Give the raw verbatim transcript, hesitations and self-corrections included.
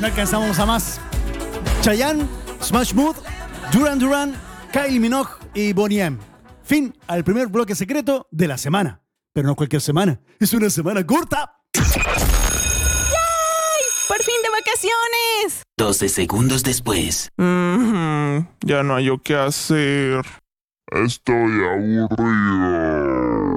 no alcanzamos a más. Chayanne, Smash Mouth, Duran Duran, Kylie Minogue y Boney M. Fin al primer bloque secreto de la semana. Pero no cualquier semana, es una semana corta. ¡Yay! ¡Por fin de vacaciones! doce segundos después. Mm-hmm. Ya no hay yo qué hacer. Estoy aburrido.